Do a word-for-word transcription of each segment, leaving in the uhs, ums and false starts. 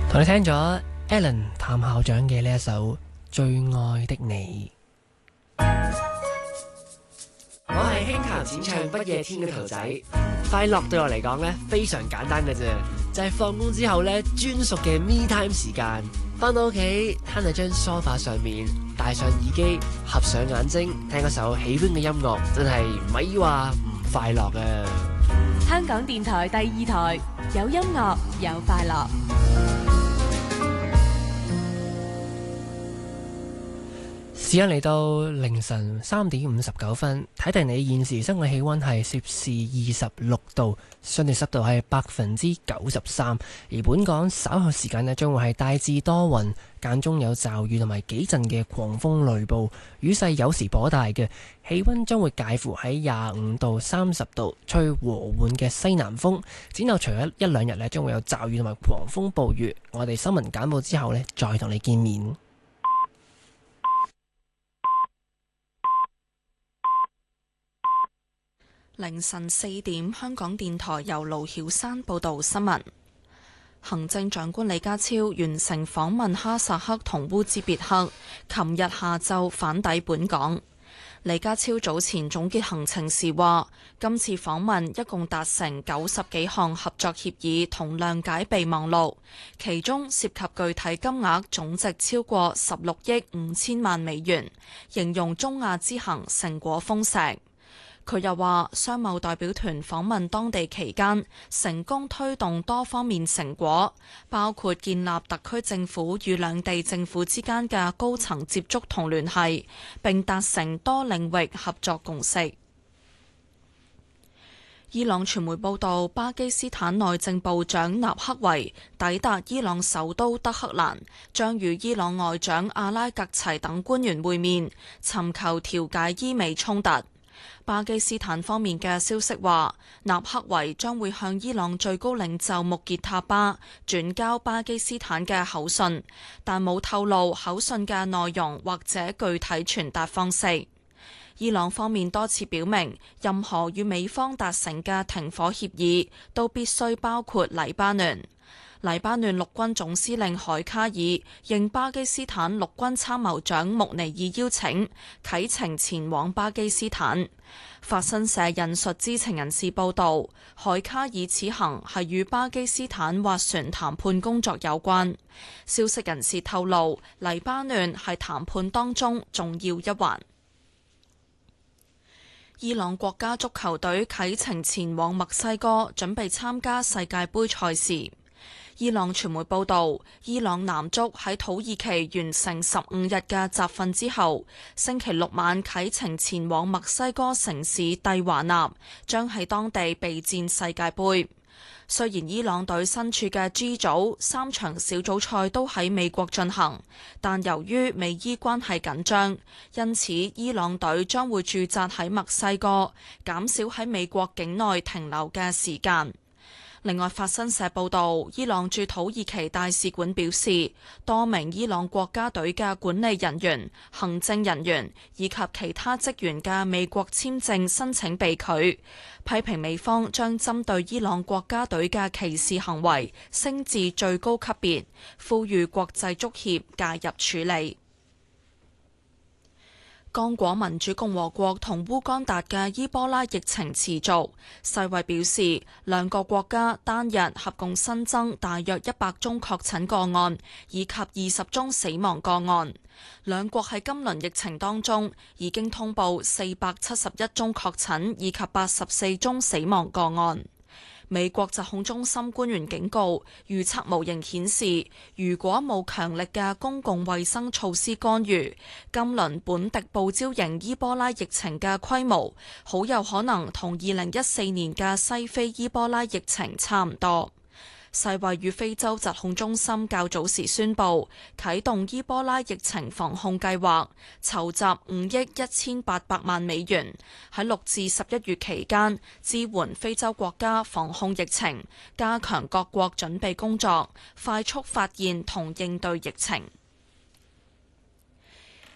同你聽咗 Alan 譚校長嘅呢一首《最愛的你》。 我係輕彈淺唱不夜天嘅頭仔。快樂對我嚟講咧非常簡單嘅啫，就係放工之後咧專屬嘅 me time 時間。翻到屋企攤喺張梳化上面，戴上耳機，合上眼睛，聽嗰首喜歡嘅音樂，真係咪話唔快樂啊！ 香港電台第二台，有音樂有快樂。 時間嚟到凌晨三點五十九分，睇睇你現時室外氣溫係攝氏二十六度，相對濕度係百分之九十三。而本港稍後時間呢，將會係大致多雲，間中有驟雨同埋幾陣嘅狂風雷暴，雨勢有時頗大嘅。氣溫將會介乎喺廿五到三十度，吹和緩嘅西南風。展後除咗一兩日呢，將會有驟雨同埋狂風暴雨。我哋新聞簡報之後呢，再同你見面。 凌晨四點，香港電台由盧曉山報道新聞。行政長官李家超完成訪問哈薩克同烏茲別克，琴日下晝返抵本港。李家超早前總結行程時話，今次訪問一共達成九十幾項合作協議同諒解備忘錄，其中涉及具體金額總值超過十六億五千萬美元，形容中亞之行成果豐碩。佢又話，商貿代表團訪問當地期間，成功推動多方面成果，包括建立特區政府與兩地政府之間嘅高層接觸同聯繫，並達成多領域合作共識。伊朗傳媒報道，巴基斯坦內政部長納克維抵達伊朗首都德黑蘭，將與伊朗外長阿拉格齊等官員會面，尋求調解伊美衝突。巴基斯坦方面嘅消息話，納克維將會向伊朗最高領袖穆傑塔巴轉交巴基斯坦嘅口信，但冇透露口信嘅內容或者具體傳達方式。伊朗方面多次表明，任何與美方達成嘅停火協議都必須包括黎巴嫩。黎巴嫩陸軍總司令海卡爾應巴基斯坦陸軍參謀長穆尼爾邀請，啟程前往巴基斯坦。法新社引述知情人士報道，海卡爾此行係與巴基斯坦斡旋談判工作有關。消息人士透露，黎巴嫩係談判當中重要一環。伊朗國家足球隊啟程前往墨西哥，準備參加世界盃賽事。伊朗傳媒報道，伊朗男足喺土耳其完成十五日嘅集訓之後，星期六晚啟程前往墨西哥城市蒂華納，將喺當地備戰世界盃。雖然伊朗隊身處嘅 G 組三場小組賽都喺美國進行，但由於美伊關係緊張，因此伊朗隊將會駐紮喺墨西哥，減少喺美國境內停留嘅時間。另外，法新社報導，伊朗駐土耳其大使館表示，多名伊朗國家隊嘅管理人員、行政人員以及其他職員嘅美國簽證申請被拒，批評美方將針對伊朗國家隊嘅歧視行為升至最高級別，呼籲國際足協介入處理。剛果民主共和國同烏干達嘅伊波拉疫情持續，世衛表示兩個國家單日合共新增大約一百宗確診個案，以及二十宗死亡個案。兩國喺今輪疫情當中已經通報四百七十一宗確診，以及八十四宗死亡個案。美國疾控中心官員警告，預測模型顯示，如果冇強力嘅公共衛生措施干預，今輪本地報招型伊波拉疫情嘅規模，好有可能同二零一四年嘅西非伊波拉疫情差唔多。世衛與非洲疾控中心較早時宣布啟動伊波拉疫情防控計劃，籌集五億一千八百萬美元，喺六至十一月期間支援非洲國家防控疫情，加強各國準備工作，快速發現同應對疫情。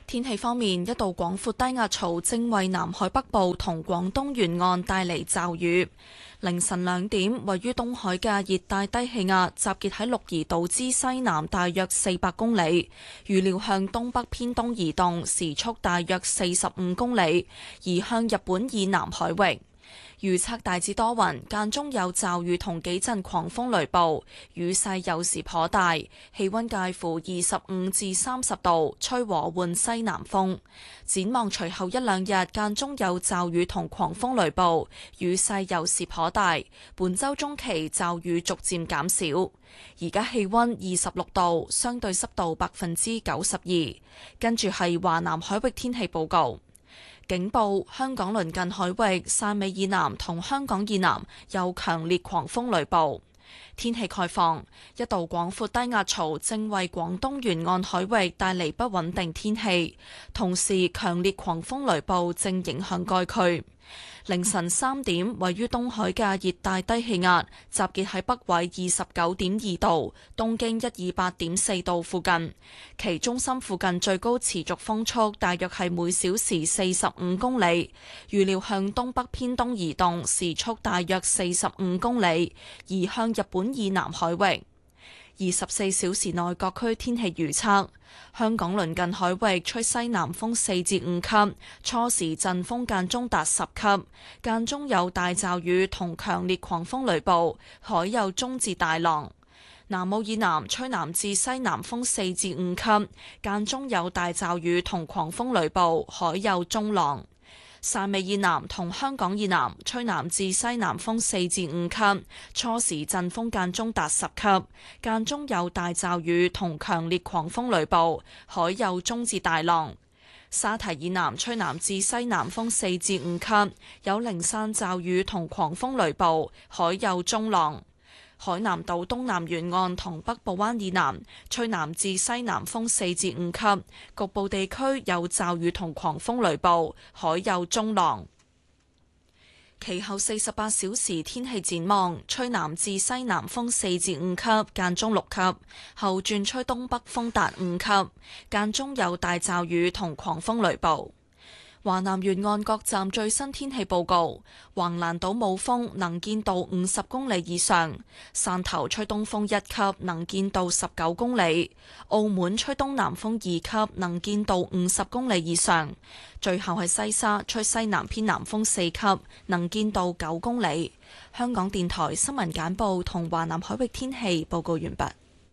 天氣方面，一道廣闊低壓槽正為南海北部同廣東沿岸帶嚟驟雨。凌晨兩點，位於東海嘅熱帶低氣壓集結喺鹿兒島之西南大約四百公里，預料向東北偏東移動，時速大約四十五公里，移向日本以南海域。預測大致多雲，間中有驟雨同幾陣狂風雷暴，雨勢有時頗大，氣溫介乎二十五至三十度，吹和緩西南風。展望隨後一兩日，間中有驟雨同狂風雷暴，雨勢有時頗大。本週中期驟雨逐漸減少。而家氣溫二十六度，相對濕度百分之九十二。跟住係華南海域天氣報告。警報：香港鄰近海域汕尾以南同香港以南有強烈狂風雷暴。天氣概況：一道廣闊低壓槽正為廣東沿岸海域帶嚟不穩定天氣，同時強烈狂風雷暴正影響該區。凌晨三點，位於東海嘅熱帶低氣壓集結喺北緯二十九點二度、東經一二八點四度附近，其中心附近最高持續風速大約係每小時四十五公里，預料向東北偏東移動，時速大約四十五公里，移向日本以南海域。二十四小時內各區天氣預測：香港鄰近海域吹西南風四至五級，初時陣風間中達十級，間中有大驟雨同強烈狂風雷暴，海有中至大浪。南澳以南吹南至西南風四至五級，間中有大驟雨同狂風雷暴，海有中浪。汕尾以南同香港以南吹南至西南風四至五級，初時陣風間中達十級，間中有大驟雨同強烈狂風雷暴，海有中至大浪。沙堤以南吹南至西南風四至五級，有零散驟雨同狂風雷暴，海有中浪。海南島東南沿岸同北部灣以南吹南至西南風四至五級，局部地區有驟雨同狂風雷暴，海有中浪。其後四十八小時天氣展望：吹南至西南風四至五級，間中六級；後轉吹東北風達五級，間中有大驟雨同狂風雷暴。華南沿岸各站最新天氣報告：橫瀾島冇風，能見度五十公里以上；汕頭吹東風一級，能見度十九公里；澳門吹東南風二級，能見度五十公里以上；最後係西沙吹西南偏南風四級，能見度九公里。香港電台新聞簡報同華南海域天氣報告完畢。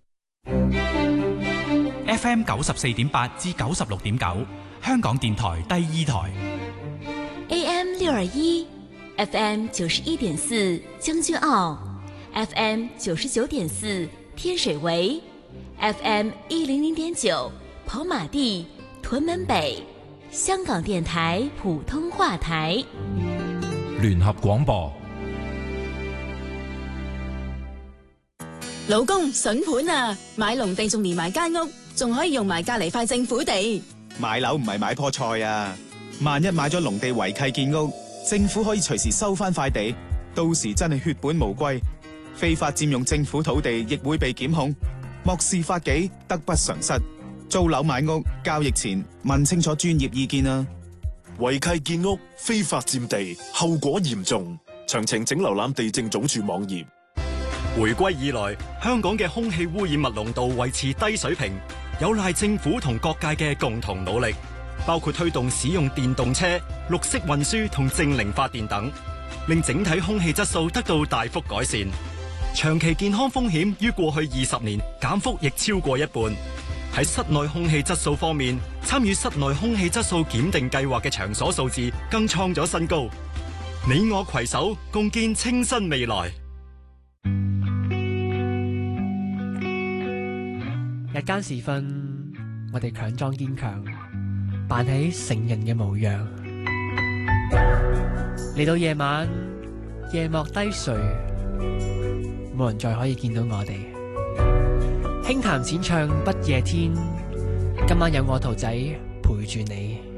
F M 九十四點八至九十六點九。香港電台第二台 A M 六二一 F M 九十一點四將軍澳 F M 九十九點四天水圍 F M 一零零點九跑馬地屯門北香港電台普通話台聯合廣播。 老公筍盤啊，買農地仲連埋間屋，仲可以用埋隔籬塊政府地。 買樓唔係買棵菜啊！萬一買咗農地違契建屋，政府可以隨時收翻塊地，到時真係血本無歸。非法佔用政府土地亦會被檢控，漠視法紀，得不償失。租樓買屋交易前問清楚專業意見啊！ 違契建屋、非法佔地，後果嚴重。詳情請瀏覽地政總署網頁。 回歸以來，香港嘅空氣污染物濃度維持低水平，有賴政府同各界嘅共同努力，包括推動使用電動車、綠色運輸同淨零發電等，令整體空氣質素得到大幅改善。長期健康風險於過去二十年減幅亦超過一半。喺室內空氣質素方面，參與室內空氣質素檢定計劃嘅場所數字更創咗新高。你我攜手共建清新未來。 日間時分，我哋強裝堅強，扮起成人嘅模樣。嚟到夜晚，夜幕低垂，冇人再可以見到我哋。輕談淺唱不夜天，今晚有我圖仔陪住你。